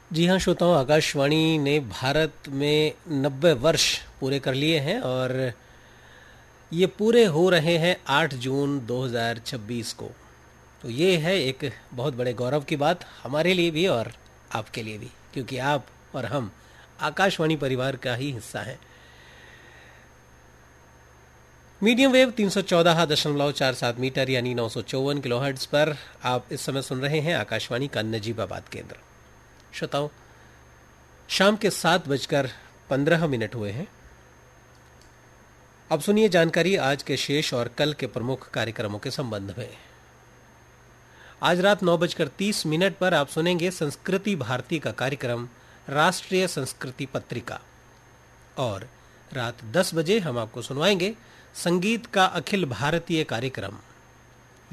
जी हाँ श्रोताओं, आकाशवाणी ने भारत में 90 वर्ष पूरे कर लिए हैं और ये पूरे हो रहे हैं 8 जून 2026 को। तो ये है एक बहुत बड़े गौरव की बात हमारे लिए भी और आपके लिए भी, क्योंकि आप और हम आकाशवाणी परिवार का ही हिस्सा हैं। मीडियम वेव 314.47 मीटर यानी 954 किलोहर्ट्ज पर आप इस समय सुन रहे हैं आकाशवाणी का नजीबाबाद केंद्र। श्रोताओं, शाम के 7:15 हुए हैं। अब सुनिए जानकारी आज के शेष और कल के प्रमुख कार्यक्रमों के संबंध में। आज रात 9:30 पर आप सुनेंगे संस्कृति भारती का कार्यक्रम राष्ट्रीय संस्कृति पत्रिका, और रात 10 बजे हम आपको सुनवाएंगे संगीत का अखिल भारतीय कार्यक्रम